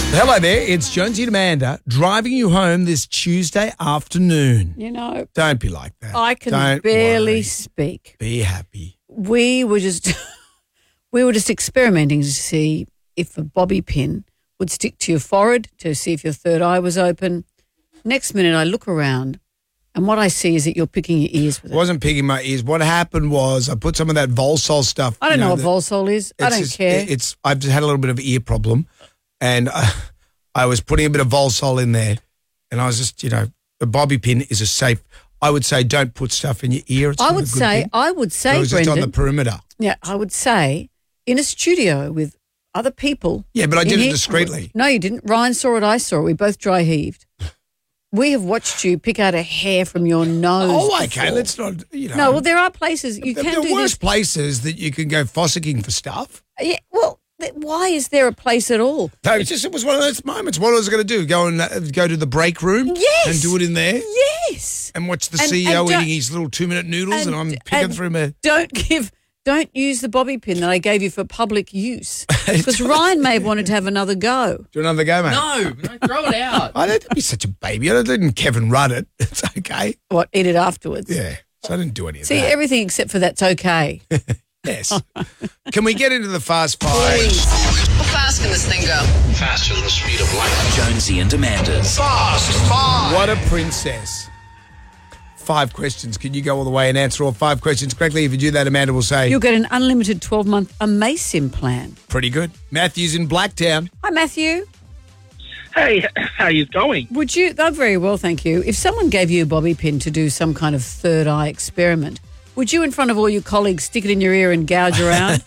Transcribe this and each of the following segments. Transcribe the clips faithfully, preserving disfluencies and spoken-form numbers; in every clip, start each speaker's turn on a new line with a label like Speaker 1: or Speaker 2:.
Speaker 1: Hello there, it's Jonesy and Amanda driving you home this Tuesday afternoon.
Speaker 2: You know,
Speaker 1: Don't be like that.
Speaker 2: I can
Speaker 1: Don't
Speaker 2: barely
Speaker 1: worry.
Speaker 2: speak.
Speaker 1: Be happy.
Speaker 2: We were just we were just experimenting to see if a bobby pin would stick to your forehead, to see if your third eye was open. Next minute I look around and what I see is that you're picking your ears with
Speaker 1: I
Speaker 2: it.
Speaker 1: wasn't picking my ears. What happened was I put some of that Volsol stuff.
Speaker 2: I don't
Speaker 1: you
Speaker 2: know, what
Speaker 1: that-
Speaker 2: Volsol is. I
Speaker 1: it's
Speaker 2: don't
Speaker 1: just-
Speaker 2: care.
Speaker 1: It's I've just had a little bit of ear problem, and I, I was putting a bit of Volsol in there, and I was just, you know, a bobby pin is a safe. I would say don't put stuff in your ear. It's
Speaker 2: I
Speaker 1: not
Speaker 2: would
Speaker 1: a good
Speaker 2: say,
Speaker 1: thing.
Speaker 2: I would
Speaker 1: But
Speaker 2: say,
Speaker 1: it was just
Speaker 2: Brendan.
Speaker 1: on the perimeter.
Speaker 2: Yeah, I would say in a studio with other people.
Speaker 1: Yeah, but I
Speaker 2: in
Speaker 1: did it
Speaker 2: here-
Speaker 1: discreetly.
Speaker 2: No, you didn't. Ryan saw it. I saw it. We both dry heaved. We have watched you pick out a hair from your nose.
Speaker 1: Oh, okay.
Speaker 2: before.
Speaker 1: Let's not. You know.
Speaker 2: No, well, there are places you
Speaker 1: there,
Speaker 2: can
Speaker 1: there
Speaker 2: do
Speaker 1: are worse
Speaker 2: this.
Speaker 1: places that you can go fossicking for stuff.
Speaker 2: Yeah, well, th- why is there a place at all?
Speaker 1: No, it's just it was one of those moments. What was I going to do? Go and uh, go to the break room
Speaker 2: Yes.
Speaker 1: and do it in there
Speaker 2: Yes.
Speaker 1: and watch the
Speaker 2: And-
Speaker 1: C E O
Speaker 2: and don't-
Speaker 1: eating his little two minute noodles and, I'm
Speaker 2: And-
Speaker 1: picking
Speaker 2: and
Speaker 1: through my.
Speaker 2: Don't give. Don't use the bobby pin that I gave you for public use. Because Ryan may have wanted to have another go.
Speaker 1: Do another go, mate.
Speaker 3: No, no, throw it out.
Speaker 1: I don't be such a baby. I didn't Kevin Rudd it. It's okay.
Speaker 2: What, eat it afterwards?
Speaker 1: Yeah. So I didn't do any of
Speaker 2: See,
Speaker 1: that.
Speaker 2: everything except for that's okay.
Speaker 1: Yes. Can we get into the fast five?
Speaker 4: How fast can this thing go?
Speaker 5: Faster than the speed of light. Jonesy and Amanda's
Speaker 1: Fast five. What a princess. Five questions. Can you go all the way and answer all five questions correctly? If you do that, Amanda will say,
Speaker 2: You'll get an unlimited twelve-month Amasim plan.
Speaker 1: pretty good. Matthew's in Blacktown.
Speaker 2: Hi, Matthew.
Speaker 6: Hey, how you going?
Speaker 2: Would you, oh, very well, thank you. If someone gave you a bobby pin to do some kind of third eye experiment, would you, in front of all your colleagues, stick it in your ear and gouge around?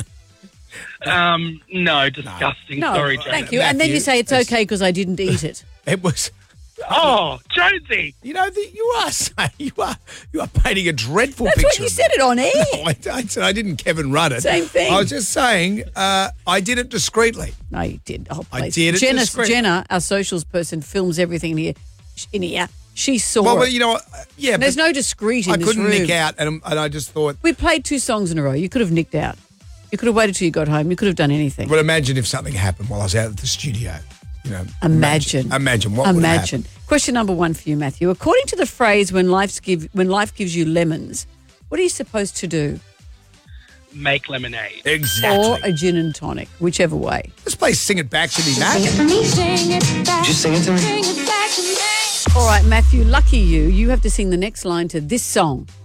Speaker 6: Um, no, disgusting.
Speaker 2: No,
Speaker 6: Sorry, Jonesy.
Speaker 2: thank you. And then you
Speaker 1: Matthew,
Speaker 2: say it's
Speaker 1: that's-
Speaker 2: okay because I didn't eat it.
Speaker 1: It was,
Speaker 6: Oh, Jonesy.
Speaker 1: you know, the, you are saying, you are, you are painting a dreadful
Speaker 2: That's
Speaker 1: picture.
Speaker 2: what you
Speaker 1: of
Speaker 2: said it on air.
Speaker 1: No, I, I said I didn't Kevin Rudd it.
Speaker 2: Same thing.
Speaker 1: I was just saying uh, I did it discreetly.
Speaker 2: No, you did. Oh,
Speaker 1: I
Speaker 2: please.
Speaker 1: did it
Speaker 2: Jenna,
Speaker 1: discreetly.
Speaker 2: Jenna, our socials person, films everything in here. In here. She saw
Speaker 1: Well,
Speaker 2: it.
Speaker 1: but you know what? Uh, Yeah,
Speaker 2: There's
Speaker 1: but
Speaker 2: no discreet in
Speaker 1: I
Speaker 2: this
Speaker 1: couldn't
Speaker 2: room.
Speaker 1: nick out, and, and I just thought,
Speaker 2: We played two songs in a row. You could have nicked out. You could have waited till you got home. You could have done anything.
Speaker 1: but imagine if something happened while I was out at the studio. You know,
Speaker 2: Imagine.
Speaker 1: Imagine what would
Speaker 2: Imagine.
Speaker 1: happen.
Speaker 2: Question number one for you, Matthew. According to the phrase "when life's give when life gives you lemons," what are you supposed to do?
Speaker 6: Make lemonade.
Speaker 1: Exactly.
Speaker 2: Or a gin and tonic, whichever way.
Speaker 1: Let's play Sing It Back to Me, Matt.
Speaker 5: Just sing it to me.
Speaker 2: All right, Matthew. Lucky you. You have to sing the next line to this song.